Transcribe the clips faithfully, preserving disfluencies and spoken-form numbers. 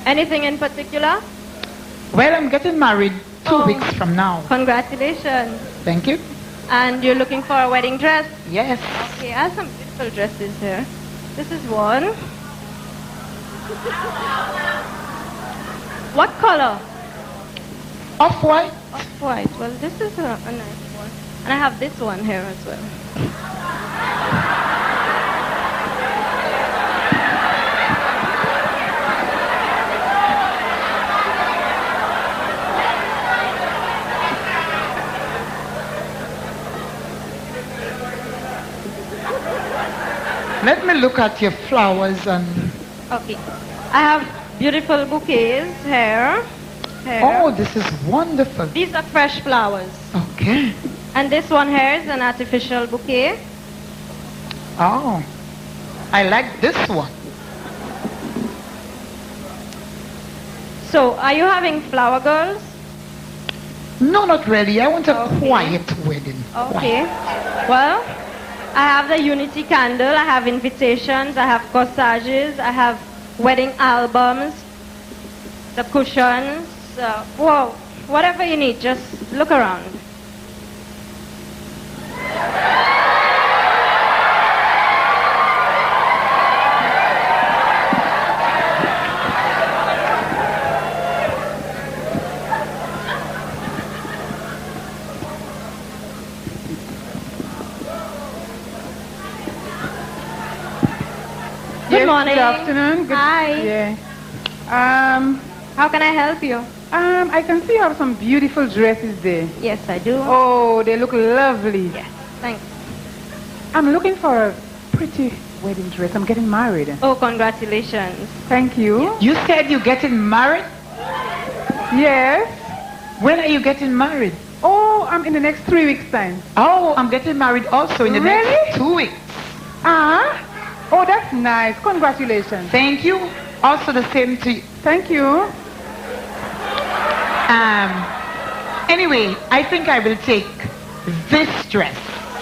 Anything in particular? Well, I'm getting married two Oh. weeks from now. Congratulations. Thank you. And you're looking for a wedding dress? Yes. Okay, I have some beautiful dresses here. This is one. What color? Off-white. Off-white. Well, this is a, a nice one. And I have this one here as well. Let me look at your flowers and... Okay. I have beautiful bouquets here. here. Oh, this is wonderful. These are fresh flowers. Okay. And this one here is an artificial bouquet. Oh, I like this one. So, are you having flower girls? No, not really. I want a Okay. quiet wedding. Okay. Well, I have the unity candle, I have invitations, I have corsages, I have wedding albums, the cushions, uh, whoa, whatever you need, just look around. Good Yes, morning. Good afternoon. Good, Hi. Yeah. Um, How can I help you? um, I can see you have some beautiful dresses there. Yes, I do. Oh, they look lovely. Yes, thanks. I'm looking for a pretty wedding dress. I'm getting married. Oh, congratulations. Thank you. You said you're getting married? Yes. When are you getting married? Oh, I'm in the next three weeks' time. Oh, I'm getting married also in the Really? next two weeks. Ah. Oh, that's nice. Congratulations. Thank you. Also the same to you. Thank you. Um, anyway, I think I will take this dress.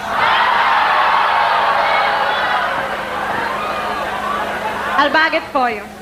I'll bag it for you.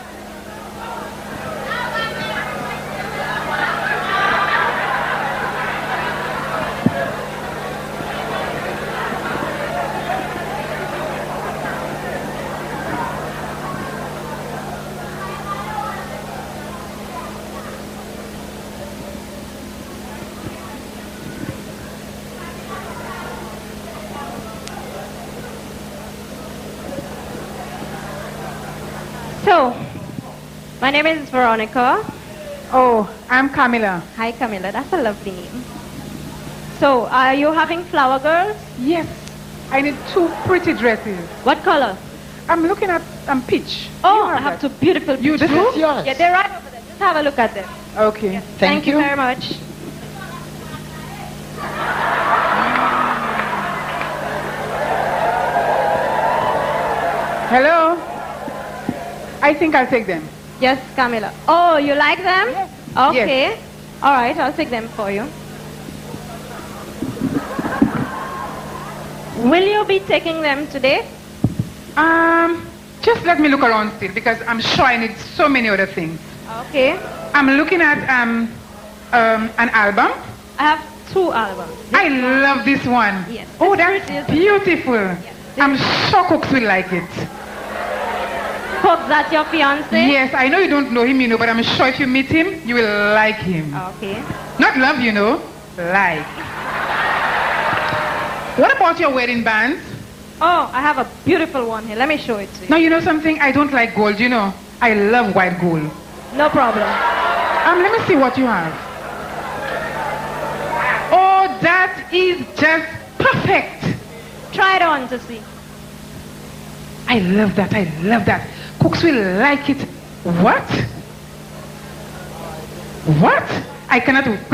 So, my name is Veronica. Oh, I'm Camilla. Hi, Camilla. That's a lovely name. So, are you having flower girls? Yes. I need two pretty dresses. What color? I'm looking at um, peach. Oh, You I have that? two beautiful You This do? is yours. Yeah, they're right over there. Just have a look at them. Okay. Thank you you. very much. Hello? I think I'll take them. Yes, Camilla. Oh, you like them? Yes. Okay. All right, I'll take them for you. Will you be taking them today? Um, just let me look around still because I'm sure I need so many other things. Okay. I'm looking at um, um, an album. I have two albums. I love this one. Yes, Oh, it's that's pretty, isn't it? beautiful. I'm sure Cooks will like it. Hope that's your fiance? Yes, I know you don't know him, you know, but I'm sure if you meet him, you will like him. Okay. Not love, you know, like. What about your wedding band? Oh, I have a beautiful one here. Let me show it to you. Now, you know something? I don't like gold, you know. I love white gold. No problem. Um, let me see what you have. Oh, that is just perfect. Try it on to see. I love that. I love that. Cooks will like it. What? What? I cannot wait.